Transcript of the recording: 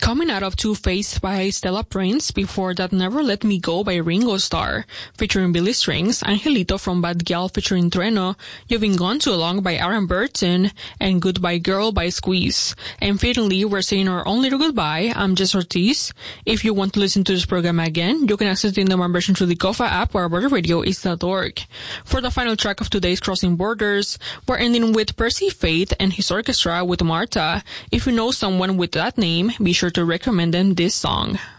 Coming out of Two-Faced by Stella Prince, before that Never Let Me Go by Ringo Starr, featuring Billy Strings, Angelito from Bad Gyal featuring Trueno, You've Been Gone Too Long by Aaron Burton, and Goodbye Girl by Squeeze. And finally, we're saying our own little goodbye. I'm Jess Ortiz. If you want to listen to this program again, you can access the on-demand version through the Kofa app or borderradio.org. For the final track of today's Crossing Borders, we're ending with Percy Faith and his orchestra with Marta. If you know someone with that name, be sure to recommend them this song.